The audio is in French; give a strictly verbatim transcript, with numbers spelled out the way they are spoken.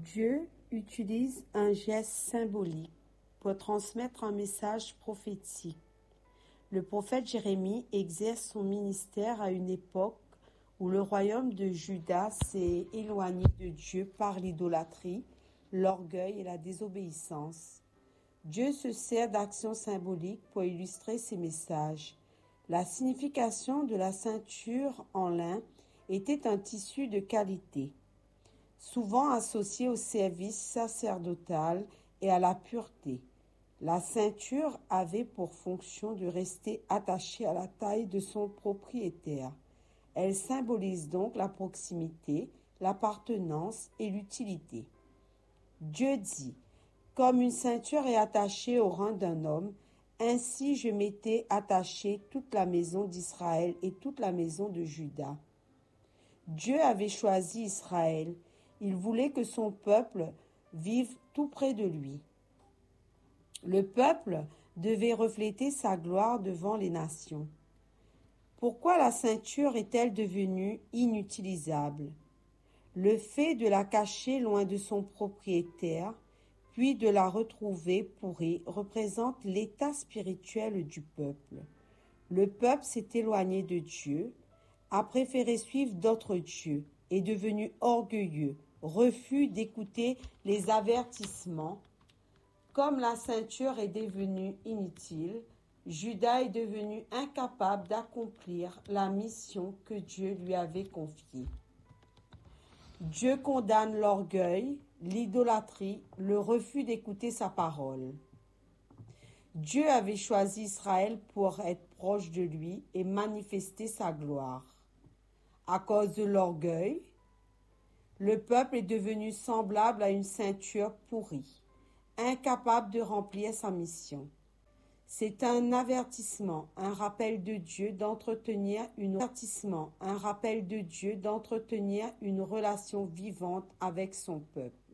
Dieu utilise un geste symbolique pour transmettre un message prophétique. Le prophète Jérémie exerce son ministère à une époque où le royaume de Juda s'est éloigné de Dieu par l'idolâtrie, l'orgueil et la désobéissance. Dieu se sert d'actions symboliques pour illustrer ses messages. La signification de la ceinture en lin était un tissu de qualité, souvent associé au service sacerdotal et à la pureté. La ceinture avait pour fonction de rester attachée à la taille de son propriétaire. Elle symbolise donc la proximité, l'appartenance et l'utilité. Dieu dit, « Comme une ceinture est attachée au rein d'un homme, ainsi je m'étais attaché toute la maison d'Israël et toute la maison de Juda. » Dieu avait choisi Israël. Il voulait que son peuple vive tout près de lui. Le peuple devait refléter sa gloire devant les nations. Pourquoi la ceinture est-elle devenue inutilisable? Le fait de la cacher loin de son propriétaire, puis de la retrouver pourrie, représente l'état spirituel du peuple. Le peuple s'est éloigné de Dieu, a préféré suivre d'autres dieux, est devenu orgueilleux, refuse d'écouter les avertissements. Comme la ceinture est devenue inutile, Juda est devenu incapable d'accomplir la mission que Dieu lui avait confiée. Dieu condamne l'orgueil, l'idolâtrie, le refus d'écouter sa parole. Dieu avait choisi Israël pour être proche de lui et manifester sa gloire. À cause de l'orgueil, le peuple est devenu semblable à une ceinture pourrie, incapable de remplir sa mission. C'est un avertissement, un rappel de Dieu d'entretenir une avertissement, un rappel de Dieu d'entretenir une relation vivante avec son peuple.